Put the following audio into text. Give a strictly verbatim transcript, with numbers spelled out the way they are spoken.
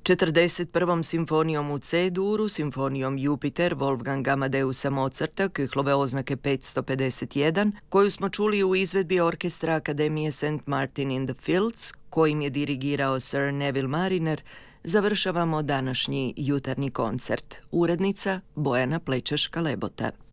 četrdeset prvom simfonijom u C-duru, simfonijom Jupiter Wolfganga Amadeusa Mozarta, Köchlove oznake petsto pedeset jedan, koju smo čuli u izvedbi orkestra Akademije Saint Martin in the Fields, kojim je dirigirao Sir Neville Mariner, završavamo današnji jutarnji koncert. Urednica Bojana Plečeš-Kalebota.